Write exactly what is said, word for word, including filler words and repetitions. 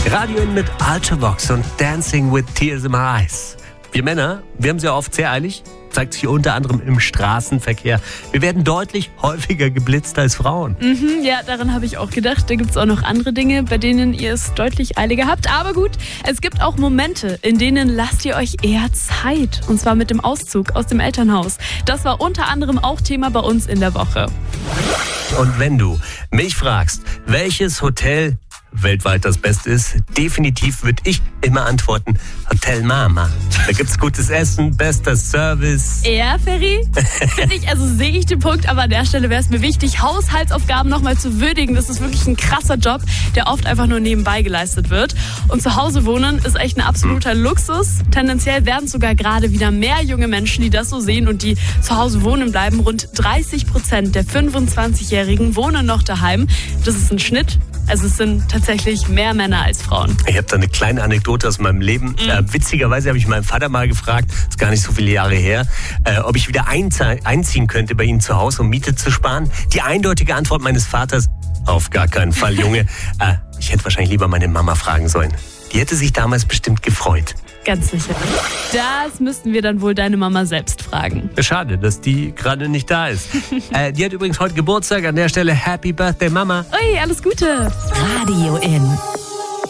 Radio in mit Ultravox und Dancing with Tears in My Eyes. Wir Männer, wir haben es ja oft sehr eilig, zeigt sich unter anderem im Straßenverkehr. Wir werden deutlich häufiger geblitzt als Frauen. Mhm, ja, daran habe ich auch gedacht. Da gibt es auch noch andere Dinge, bei denen ihr es deutlich eiliger habt. Aber gut, es gibt auch Momente, in denen lasst ihr euch eher Zeit. Und zwar mit dem Auszug aus dem Elternhaus. Das war unter anderem auch Thema bei uns in der Woche. Und wenn du mich fragst, welches Hotel weltweit das Beste ist, definitiv würde ich immer antworten, Hotel Mama. Da gibt's gutes Essen, bester Service. Ja, Ferry? Finde ich, also sehe ich den Punkt, aber an der Stelle wäre es mir wichtig, Haushaltsaufgaben nochmal zu würdigen. Das ist wirklich ein krasser Job, der oft einfach nur nebenbei geleistet wird. Und zu Hause wohnen ist echt ein absoluter hm. Luxus. Tendenziell werden sogar gerade wieder mehr junge Menschen, die das so sehen und die zu Hause wohnen bleiben. Rund dreißig Prozent der fünfundzwanzigjährigen wohnen noch daheim. Das ist ein Schnitt. Also es sind tatsächlich mehr Männer als Frauen. Ich habe da eine kleine Anekdote aus meinem Leben. Mhm. Äh, witzigerweise habe ich meinen Vater mal gefragt, ist gar nicht so viele Jahre her, äh, ob ich wieder einzie- einziehen könnte bei ihm zu Hause, um Miete zu sparen. Die eindeutige Antwort meines Vaters, auf gar keinen Fall, Junge. äh, ich hätte wahrscheinlich lieber meine Mama fragen sollen. Die hätte sich damals bestimmt gefreut. Ganz sicher. Das müssten wir dann wohl deine Mama selbst fragen. Schade, dass die gerade nicht da ist. äh, die hat übrigens heute Geburtstag. An der Stelle Happy Birthday, Mama. Ui, alles Gute. Radio in.